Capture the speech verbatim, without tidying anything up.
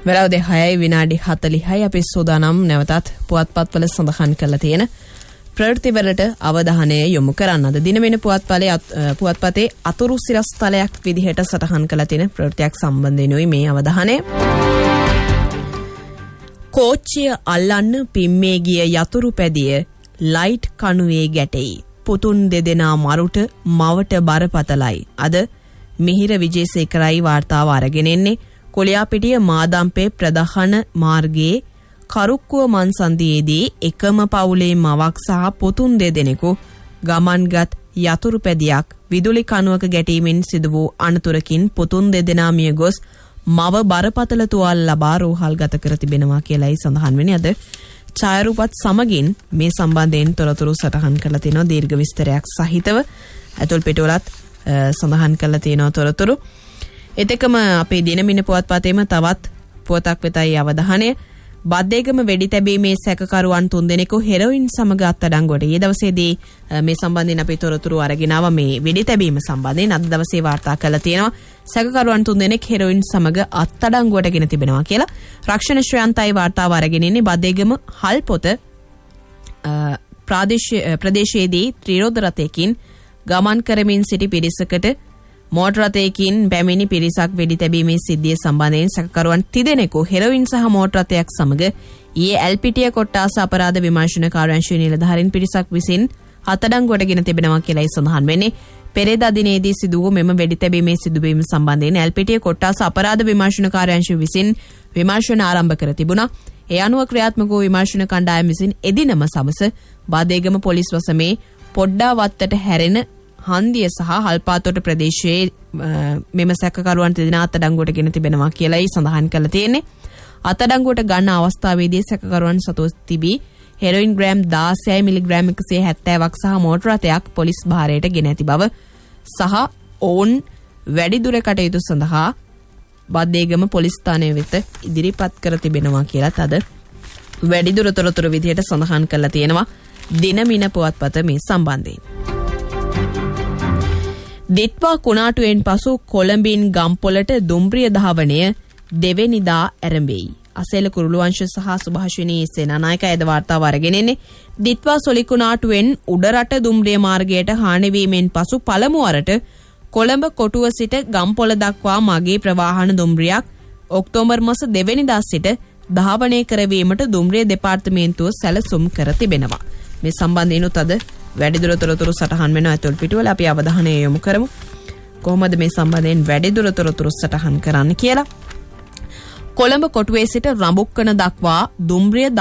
වෙලාව දෙකයි විනාඩි හතළිහයි අපි සෝදානම් නැවතත් පුවත්පත්වල සඳහන් කරලා තියෙන ප්‍රවෘත්ති වලට අවධානය යොමු කරන්න. අද දිනවෙන පුවත්පතේ පුවත්පතේ අතුරු සිරස්තලයක් විදිහට සටහන් කරලා තියෙන ප්‍රවෘත්තියක් සම්බන්ධයෙන්ුයි මේ අවධානය. කෝච්චිය අල්ලන්න පිම්මේ ගිය යතුරු පැදිය ලයිට් කණුවේ ගැටෙයි. පුතුන් දෙදෙනා මරුට මවට බරපතලයි. අද මිහිර විජේසේකරයි වාර්තාව අරගෙන එන්නේ. කොලියාපිටිය මාදම්පේ ප්‍රධාන මාර්ගයේ කරුක්කුව මන්සන්දියේදී එකම පවුලේ මවක් සහ පුතුන් දෙදෙනෙකු ගමන්ගත් යතුරු පැදියක් විදුලි කණුවක ගැටීමෙන් සිදු වූ අනතුරකින් පුතුන් දෙදෙනා මිය ගොස් මව බරපතල තුවාල ලබා රෝහල්ගත කර තිබෙනවා කියලායි සඳහන් වෙන්නේ. අද ඡායාරූපත් සමගින් මේ සම්බන්ධයෙන් තොරතුරු සටහන් කරලා තිනවා දීර්ඝ විස්තරයක් සහිතව. ඇතුල් පිටුවලත් සඳහන් කරලා තියෙනවා තොරතුරු. එතකම අපේ දිනමින පුවත්පතේම තවත් පුවතක් වෙතයි අවධානය. බද්දේගම වෙඩි තැබීමේ සැකකරුවන් තුන්දෙනෙකු හෙරොයින් සමග අත්අඩංගුවට. ඊ දවසේදී මේ සම්බන්ධයෙන් අපි තොරතුරු අරගෙන ආවා මේ වෙඩි තැබීම සම්බන්ධයෙන්. අද දවසේ වාර්තා කරලා තියෙනවා සැකකරුවන් තුන්දෙනෙක් හෙරොයින් සමග අත්අඩංගුවට ගෙන තිබෙනවා කියලා. රක්ෂණ ශ්‍රයන්තයි වාර්තාව අරගෙන ඉන්නේ. බද්දේගම හල්පොත ප්‍රදේශයේදී ත්‍රිරෝද රථයකින් ගමන් කරමින් සිටි පිරිසකට මෝටර රථයකින් පැමිණි පිරිසක් වෙඩි තැබීමේ සිද්ධිය සම්බන්ධයෙන් සැකකරුවන් තිදෙනෙකු හෙරොයින් සහ මෝටර රථයක් සමග ඊයේ ඇල්පිටිය කොට්ටාස අපරාධ විමර්ශන කාර්යාංශයේ නිලධාරීන් පිරිසක් විසින් අත්අඩංගුවට ගෙන තිබෙනවා කියලායි සඳහන් වෙන්නේ. පෙරේදා දිනේදී සිදු වූ මෙම වෙඩි තැබීමේ සිදුවීම සම්බන්ධයෙන් ඇල්පිටිය කොට්ටාස අපරාධ විමර්ශන කාර්යාංශය විසින් විමර්ශන ආරම්භ කර තිබුණා. ඒ අනුව ක්‍රියාත්මක වූ විමර්ශන කණ්ඩායම විසින් එදිනම සවස බද්දේගම පොලිස් වසමේ පොඩ්ඩාවත්තට හැරෙන හන්දිය සහ හල්පාතොට ප්‍රදේශයේ මෙම සැකකරුවන් දෙදෙනා අත්අඩංගුවට ගෙන තිබෙනවා කියලායි සඳහන් කරලා තියෙන්නේ. අත්අඩංගුවට ගන්න අවස්ථාවේදී සැකකරුවන් සතුව තිබී හෙරොයින් ග්‍රෑම් දාසයයි මිලිග්‍රෑම් එකසිය හැත්තෑවක් සහ මෝටර රථයක් පොලිස් භාරයට ගෙන ඇති බව සහ ඔවුන් වැඩිදුර කටයුතු සඳහා බද්දේගම පොලිස් ස්ථානය වෙත ඉදිරිපත් කර තිබෙනවා කියලාත් අද වැඩිදුර තොරතුරු විදිහට සඳහන් කරලා තියෙනවා දිනමින පුවත්පත මේ සම්බන්ධයෙන්. දිත්වා කුණාටුවෙන් පසු කොළඹින් ගම්පොලට දුම්රිය ධාවනය දෙවෙනිදා ආරම්භෙයි. අසේල කුරුළුවංශ සහ සුභාෂිනී සේනානායක අද වාර්තාව අරගෙන එන්නේ. දිත්වා සොලිකුණාටුවෙන් උඩරට දුම්රිය මාර්ගයට හානි වීමෙන් පසු පළමු වරට කොළඹ කොටුව සිට ගම්පොල දක්වා මගේ ප්‍රවාහන දුම්රියක් ඔක්තෝබර් මාස දෙවෙනිදා සිට ධාවනය කරවීමට දුම්රිය දෙපාර්තමේන්තුව සැලසුම් කර තිබෙනවා. මේ සම්බන්ධයෙන් උත් අද වැඩිදුර තොරතුරු සටහන් වෙනවා ඇතුල් පිටුවල. අපි අවධානය යොමු කරමු කොහොමද මේ සම්බන්ධයෙන් වැඩිදුර තොරතුරු සටහන් කරන්න කියලා. කොළඹ කොටුවේ සිට රඹුක්කන දක්වා දුම්රිය